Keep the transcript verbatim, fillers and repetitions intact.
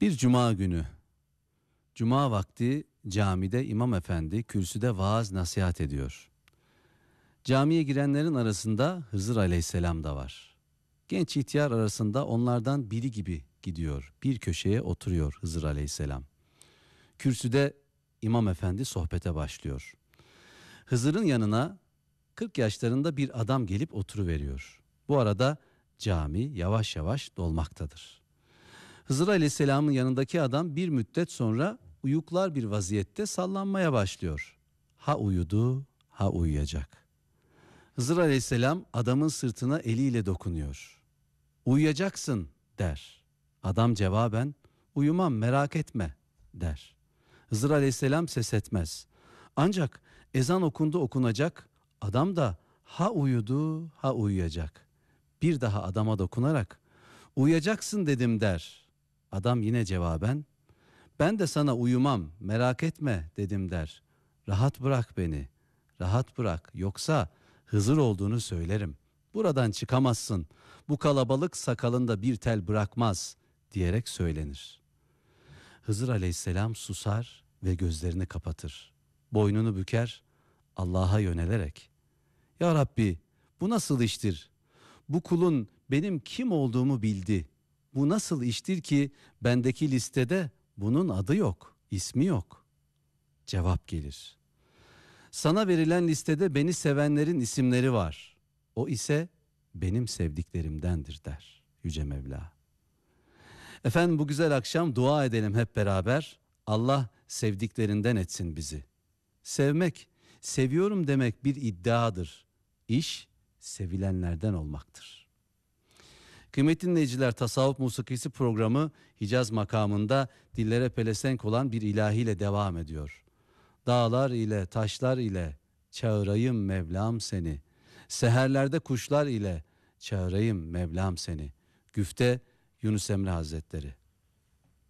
Bir cuma günü, cuma vakti camide imam efendi kürsüde vaaz nasihat ediyor. Camiye girenlerin arasında Hızır aleyhisselam da var. Genç ihtiyar arasında onlardan biri gibi gidiyor. Bir köşeye oturuyor Hızır aleyhisselam. Kürsüde imam efendi sohbete başlıyor. Hızır'ın yanına kırk yaşlarında bir adam gelip oturuveriyor. Bu arada cami yavaş yavaş dolmaktadır. Hızır aleyhisselamın yanındaki adam bir müddet sonra uyuklar bir vaziyette sallanmaya başlıyor. Ha uyudu, ha uyuyacak. Hızır aleyhisselam adamın sırtına eliyle dokunuyor. Uyuyacaksın der. Adam cevaben uyumam merak etme der. Hızır aleyhisselam ses etmez. Ancak ezan okundu okunacak, adam da ha uyudu ha uyuyacak. Bir daha adama dokunarak uyuyacaksın dedim der. Adam yine cevaben ben de sana uyumam merak etme dedim der. Rahat bırak beni, rahat bırak yoksa Hızır olduğunu söylerim. Buradan çıkamazsın, bu kalabalık sakalında bir tel bırakmaz diyerek söylenir. Hızır aleyhisselam susar ve gözlerini kapatır. Boynunu büker, Allah'a yönelerek Ya Rabbi bu nasıl iştir? Bu kulun benim kim olduğumu bildi. Bu nasıl iştir ki bendeki listede bunun adı yok, ismi yok. Cevap gelir. Sana verilen listede beni sevenlerin isimleri var. O ise benim sevdiklerimdendir der Yüce Mevla. Efendim bu güzel akşam dua edelim hep beraber. Allah sevdiklerinden etsin bizi. Sevmek, seviyorum demek bir iddiadır. İş sevilenlerden olmaktır. Kıymetli dinleyiciler, Tasavvuf Musikisi programı Hicaz makamında dillere pelesenk olan bir ilahiyle devam ediyor. Dağlar ile taşlar ile çağırayım Mevlam seni. Seherlerde kuşlar ile çağırayım Mevlam seni. Güfte Yunus Emre Hazretleri.